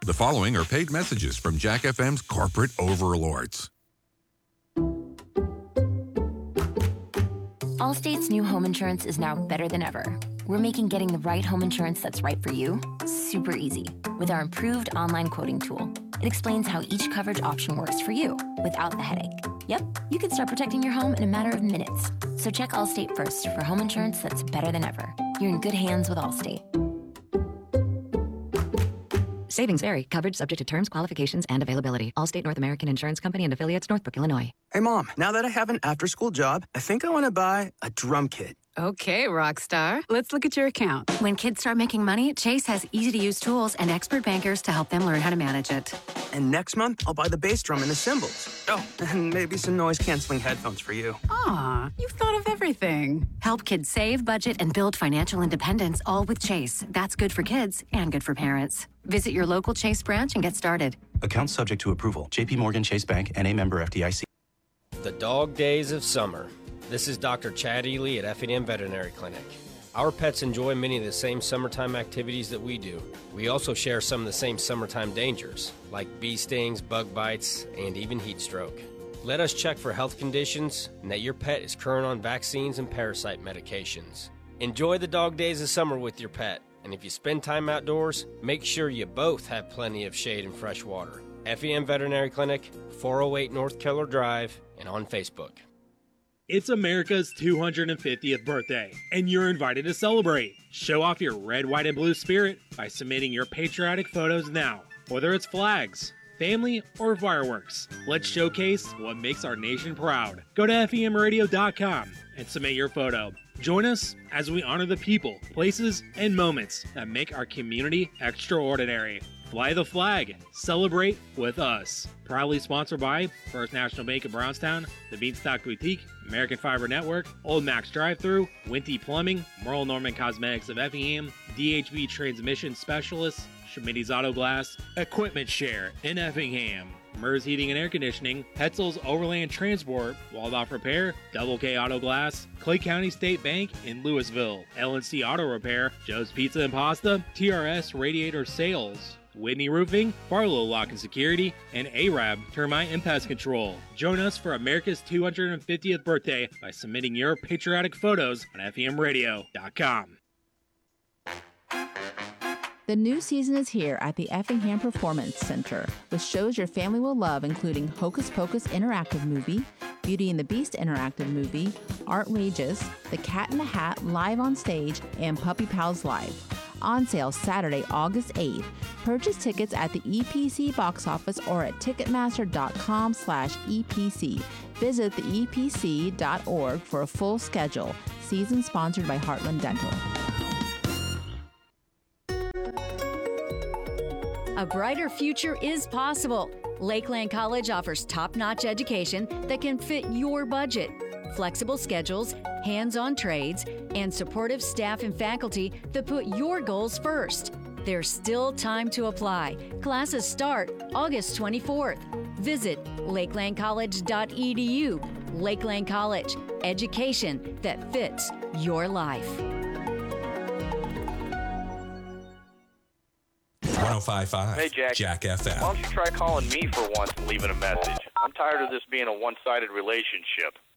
The following are paid messages from Jack FM's corporate overlords. Allstate's new home insurance is now better than ever. We're making getting the right home insurance that's right for you super easy with our improved online quoting tool. It explains how each coverage option works for you without the headache. Yep, you can start protecting your home in a matter of minutes. So check Allstate first for home insurance that's better than ever. You're in good hands with Allstate. Savings vary. Coverage subject to terms, qualifications, and availability. Allstate North American Insurance Company and affiliates, Northbrook, Illinois. Hey, Mom, now that I have an after-school job, I think I want to buy a drum kit. Okay, Rockstar. Let's look at your account. When kids start making money, Chase has easy-to-use tools and expert bankers to help them learn how to manage it. And next month, I'll buy the bass drum and the cymbals. Oh, and maybe some noise-canceling headphones for you. Aw, you've thought of everything. Help kids save, budget, and build financial independence, all with Chase. That's good for kids and good for parents. Visit your local Chase branch and get started. Account subject to approval. JP Morgan Chase Bank, N.A. member FDIC. The dog days of summer. This is Dr. Chad Ely at Effingham Veterinary Clinic. Our pets enjoy many of the same summertime activities that we do. We also share some of the same summertime dangers, like bee stings, bug bites, and even heat stroke. Let us check for health conditions and that your pet is current on vaccines and parasite medications. Enjoy the dog days of summer with your pet, and if you spend time outdoors, make sure you both have plenty of shade and fresh water. Effingham Veterinary Clinic, 408 North Keller Drive, and on Facebook. It's America's 250th birthday, and you're invited to celebrate. Show off your red, white, and blue spirit by submitting your patriotic photos now. Whether it's flags, family, or fireworks, let's showcase what makes our nation proud. Go to FEMradio.com and submit your photo. Join us as we honor the people, places, and moments that make our community extraordinary. Fly the flag. Celebrate with us. Proudly sponsored by First National Bank of Brownstown, the Beanstalk Boutique, American Fiber Network, Old Max Drive-Thru, Winty Plumbing, Merle Norman Cosmetics of Effingham, DHB Transmission Specialists, Schmitty's Auto Glass, Equipment Share in Effingham, MERS Heating and Air Conditioning, Hetzel's Overland Transport, Waldorf Repair, Double K Auto Glass, Clay County State Bank in Louisville, LNC Auto Repair, Joe's Pizza and Pasta, TRS Radiator Sales, Whitney Roofing, Barlow Lock and Security, and Arab Termite and Pest Control. Join us for America's 250th birthday by submitting your patriotic photos on FEMradio.com. The new season is here at the Effingham Performance Center with shows your family will love, including Hocus Pocus Interactive Movie, Beauty and the Beast Interactive Movie, Artrageous, The Cat in the Hat Live on Stage, and Puppy Pals Live. On sale Saturday, August 8th. Purchase tickets at the EPC box office or at Ticketmaster.com/EPC. Visit theepc.org for a full schedule. Season sponsored by Heartland Dental. A brighter future is possible. Lakeland College offers top-notch education that can fit your budget. Flexible schedules, hands-on trades, and supportive staff and faculty that put your goals first. There's still time to apply. Classes start August 24th. Visit lakelandcollege.edu. Lakeland College, education that fits your life. 105.5. Hey, Jack FM. Why don't you try calling me for once and leaving a message? I'm tired of this being a one-sided relationship.